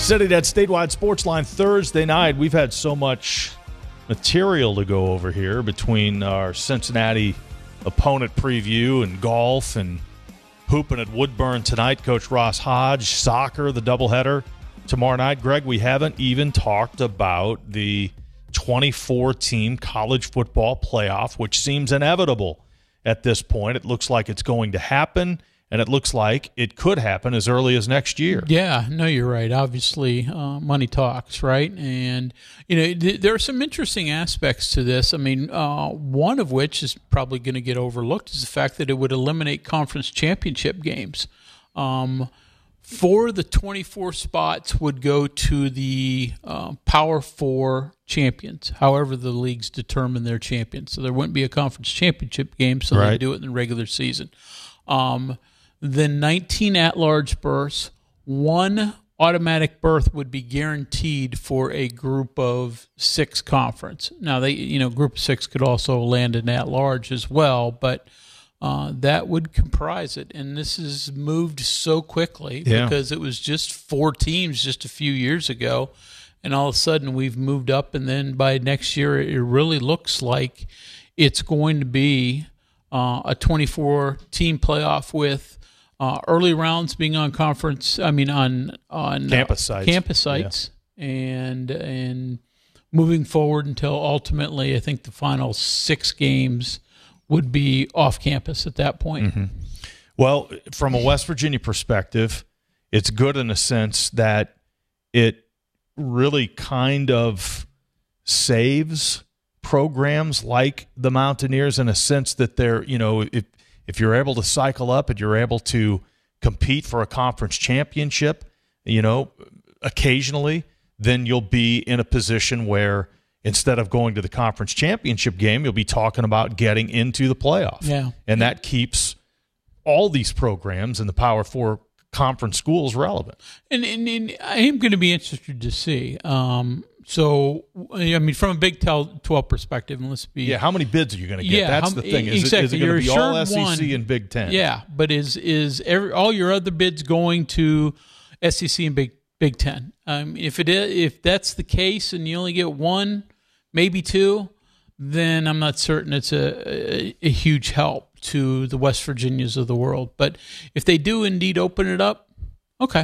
City, that Statewide Sports Line Thursday night. We've had so much material to go over here between our Cincinnati opponent preview and golf and hooping at Woodburn tonight. Coach Ross Hodge, soccer, the doubleheader tomorrow night. Greg, we haven't even talked about the 24-team college football playoff, which seems inevitable at this point. It looks like it's going to happen, and it looks like it could happen as early as next year. Yeah, no, you're right. Obviously, money talks, right? And, there are some interesting aspects to this. I mean, one of which is probably going to get overlooked is the fact that it would eliminate conference championship games. 4 of the 24 spots would go to the Power 4 champions, however the leagues determine their champions. So there wouldn't be a conference championship game, so they do it in the regular season. Then 19 at-large berths, 1 automatic berth would be guaranteed for a group of 6 conference. Now, group of 6 could also land an at-large as well, but that would comprise it. And this has moved so quickly because it was just 4 teams just a few years ago, and all of a sudden we've moved up, and then by next year it really looks like it's going to be a 24-team playoff with early rounds being on campus sites, and moving forward until ultimately I think the final 6 games would be off campus at that point. Mm-hmm. Well, from a West Virginia perspective, it's good in a sense that it really kind of saves programs like the Mountaineers in a sense that they're, if you're able to cycle up and you're able to compete for a conference championship, occasionally, then you'll be in a position where instead of going to the conference championship game, you'll be talking about getting into the playoff. Yeah. And that keeps all these programs in the Power 4 conference schools relevant. And I am going to be interested to see. So, from a Big 12 perspective, and let's be... Yeah, how many bids are you going to get? That's the thing. Is it going to be all SEC and Big 10? Yeah, but is all your other bids going to SEC and Big 10? If that's the case and you only get 1, maybe 2, then I'm not certain it's a huge help to the West Virginias of the world. But if they do indeed open it up, okay.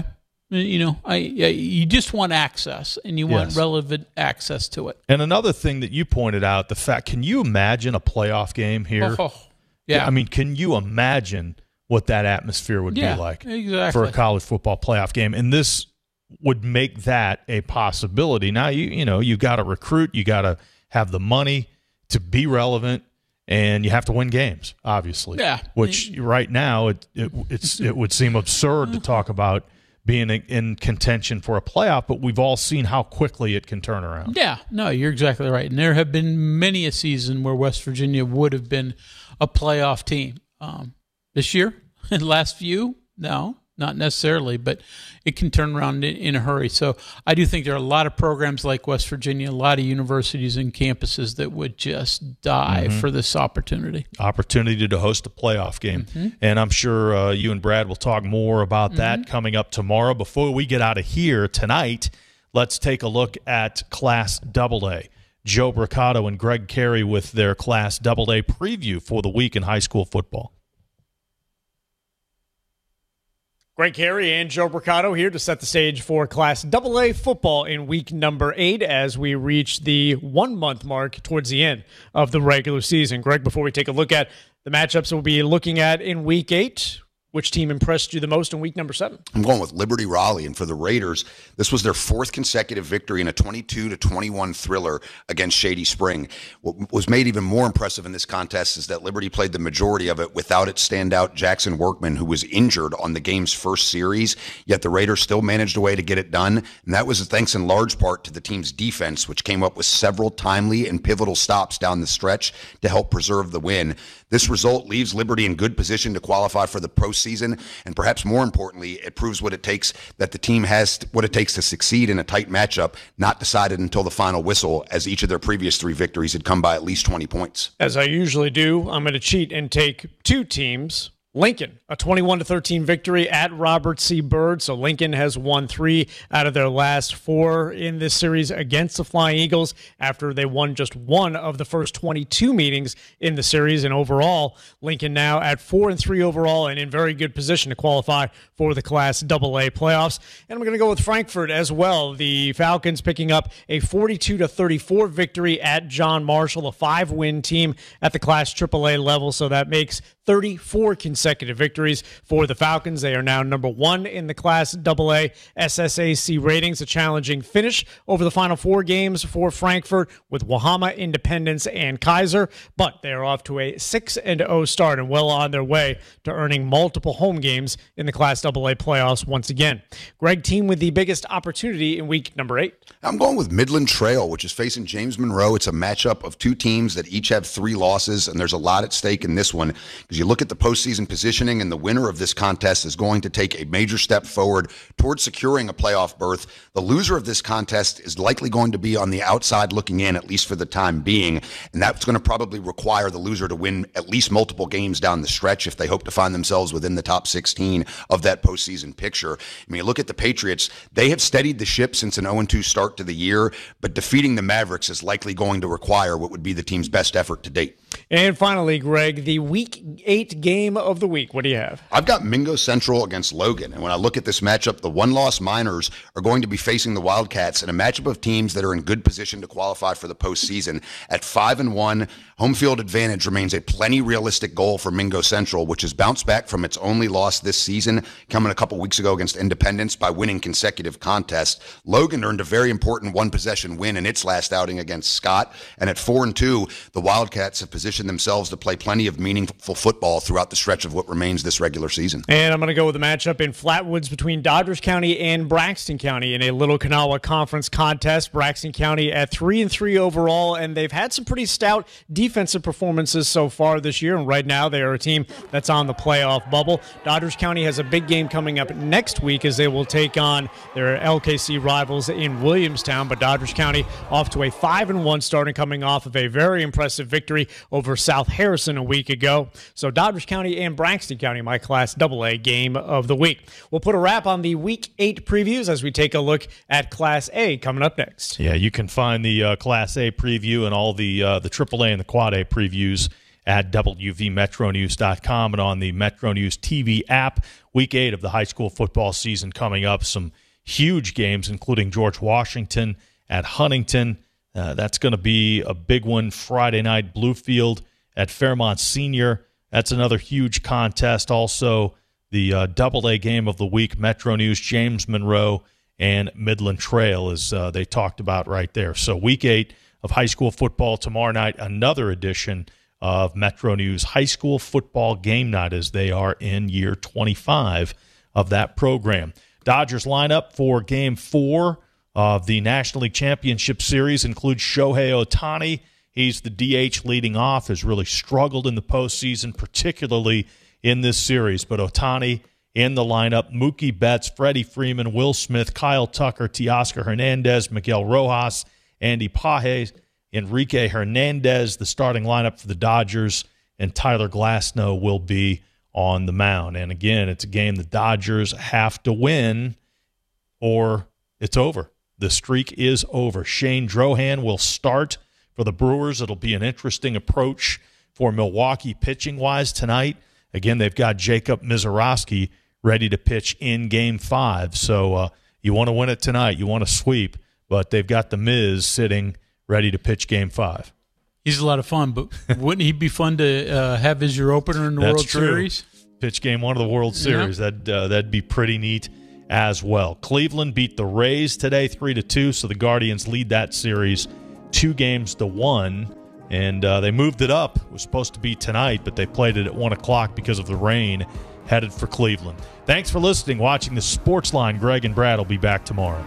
You just want access, and you want relevant access to it. And another thing that you pointed out, can you imagine a playoff game here? Yeah. I mean, can you imagine what that atmosphere would be like for a college football playoff game? And this would make that a possibility. Now, you got to recruit, you got to have the money to be relevant, and you have to win games, obviously. Yeah. Which right now it would seem absurd to talk about being in contention for a playoff, but we've all seen how quickly it can turn around. Yeah, no, you're exactly right. And there have been many a season where West Virginia would have been a playoff team. This year, last few, no, not necessarily, but it can turn around in a hurry. So I do think there are a lot of programs like West Virginia, a lot of universities and campuses that would just die for this opportunity. Opportunity to host a playoff game. Mm-hmm. And I'm sure you and Brad will talk more about that coming up tomorrow. Before we get out of here tonight, let's take a look at Class AA. Joe Bricado and Greg Carey with their Class AA preview for the week in high school football. Greg Carey and Joe Bricado here to set the stage for Class AA football in week number 8 as we reach the 1-month mark towards the end of the regular season. Greg, before we take a look at the matchups we'll be looking at in week 8, which team impressed you the most in week number 7? I'm going with Liberty Raleigh, and for the Raiders, this was their 4th consecutive victory in a 22-21 thriller against Shady Spring. What was made even more impressive in this contest is that Liberty played the majority of it without its standout Jackson Workman, who was injured on the game's first series, yet the Raiders still managed a way to get it done, and that was thanks in large part to the team's defense, which came up with several timely and pivotal stops down the stretch to help preserve the win. This result leaves Liberty in good position to qualify for the postseason, and perhaps more importantly, it proves what it takes that the team has, what it takes to succeed in a tight matchup, not decided until the final whistle, as each of their previous 3 victories had come by at least 20 points. As I usually do, I'm going to cheat and take 2 teams Lincoln, a 21-13 victory at Robert C. Byrd. So Lincoln has won 3 out of their last 4 in this series against the Flying Eagles after they won just 1 of the first 22 meetings in the series. And overall, Lincoln now at 4-3 overall and in very good position to qualify for the Class AA playoffs. And I'm going to go with Frankfort as well. The Falcons picking up a 42-34 victory at John Marshall, a 5-win team at the Class AAA level. So that makes 34 consecutive victories for the Falcons. They are now number 1 in the Class AA SSAC ratings, a challenging finish over the final 4 games for Frankfurt with Wahama, Independence, and Kaiser, but they are off to a 6-0 start and well on their way to earning multiple home games in the Class AA playoffs once again. Greg, team with the biggest opportunity in week number 8. I'm going with Midland Trail, which is facing James Monroe. It's a matchup of 2 teams that each have 3 losses, and there's a lot at stake in this one. You look at the postseason positioning, and the winner of this contest is going to take a major step forward towards securing a playoff berth. The loser of this contest is likely going to be on the outside looking in, at least for the time being, and that's going to probably require the loser to win at least multiple games down the stretch if they hope to find themselves within the top 16 of that postseason picture. I mean, look at the Patriots. They have steadied the ship since an 0-2 start to the year, but defeating the Mavericks is likely going to require what would be the team's best effort to date. And finally, Greg, the Week 8 game of the week. What do you have? I've got Mingo Central against Logan. And when I look at this matchup, the 1-loss Miners are going to be facing the Wildcats in a matchup of teams that are in good position to qualify for the postseason. At 5-1, home field advantage remains a plenty realistic goal for Mingo Central, which has bounced back from its only loss this season, coming a couple weeks ago against Independence by winning consecutive contests. Logan earned a very important 1-possession win in its last outing against Scott. And at 4-2, the Wildcats have positioned themselves to play plenty of meaningful football throughout the stretch of what remains this regular season. And I'm going to go with a matchup in Flatwoods between Doddridge County and Braxton County in a Little Kanawha Conference contest. Braxton County at 3-3 overall, and they've had some pretty stout defensive performances so far this year, and right now they are a team that's on the playoff bubble. Doddridge County has a big game coming up next week as they will take on their LKC rivals in Williamstown, but Doddridge County off to a 5-1 start and coming off of a very impressive victory over South Harrison a week ago. So Doddridge County and Braxton County, my Class AA game of the week. We'll put a wrap on the Week 8 previews as we take a look at Class A coming up next. Yeah, you can find the Class A preview and all the AAA and the Quad A previews at WVMetroNews.com and on the Metro News TV app. Week 8 of the high school football season coming up. Some huge games, including George Washington at Huntington. That's going to be a big one. Friday night, Bluefield at Fairmont Senior. That's another huge contest. Also, the AA game of the week, Metro News, James Monroe, and Midland Trail, as they talked about right there. So Week 8 of high school football tomorrow night, another edition of Metro News High School Football Game Night as they are in year 25 of that program. Dodgers lineup for Game 4 of the National League Championship Series includes Shohei Ohtani. He's the DH leading off, has really struggled in the postseason, particularly in this series. But Ohtani in the lineup, Mookie Betts, Freddie Freeman, Will Smith, Kyle Tucker, Teoscar Hernandez, Miguel Rojas, Andy Pages, Enrique Hernandez, the starting lineup for the Dodgers, and Tyler Glasnow will be on the mound. And again, it's a game the Dodgers have to win or it's over. The streak is over. Shane Drohan will start for the Brewers. It'll be an interesting approach for Milwaukee pitching-wise tonight. Again, they've got Jacob Mizorowski ready to pitch in Game 5. So you want to win it tonight. You want to sweep. But they've got the Miz sitting ready to pitch Game 5. He's a lot of fun, but wouldn't he be fun to have as your opener in the World Series? Pitch Game 1 of the World Series. Yeah. That'd be pretty neat as well. Cleveland beat the Rays today 3-2, so the Guardians lead that series 2-1, and they moved it up. It was supposed to be tonight, but they played it at 1 o'clock because of the rain, headed for Cleveland. Thanks for listening, watching the Sports Line. Greg and Brad will be back tomorrow.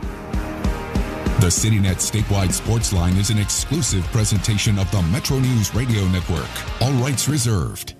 The CityNet Statewide Sports Line is an exclusive presentation of the Metro News Radio Network. All rights reserved.